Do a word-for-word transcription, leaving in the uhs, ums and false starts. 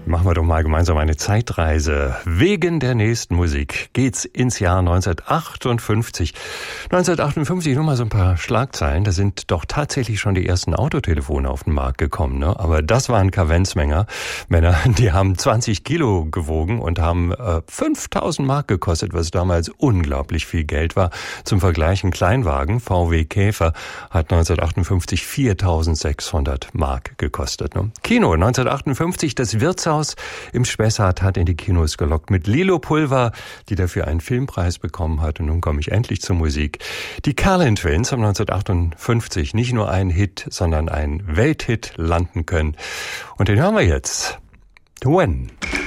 Machen wir doch mal gemeinsam eine Zeitreise. Wegen der nächsten Musik geht's ins Jahr neunzehnhundertachtundfünfzig. neunzehnhundertachtundfünfzig, nur mal so ein paar Schlagzeilen. Da sind doch tatsächlich schon die ersten Autotelefone auf den Markt gekommen, ne? Aber das waren Kavenzmänner. Männer, die haben zwanzig Kilo gewogen und haben äh, fünftausend Mark gekostet, was damals unglaublich viel Geld war. Zum Vergleich, ein Kleinwagen, V W Käfer, hat neunzehnhundertachtundfünfzig viertausendsechshundert Mark gekostet, ne? Kino, neunzehnhundertachtundfünfzig, das Wirtshaus im Spessart hat in die Kinos gelockt mit Lilo Pulver, die dafür einen Filmpreis bekommen hat. Und nun komme ich endlich zur Musik. Die Carlin Twins haben neunzehnhundertachtundfünfzig nicht nur einen Hit, sondern einen Welthit landen können. Und den hören wir jetzt. When?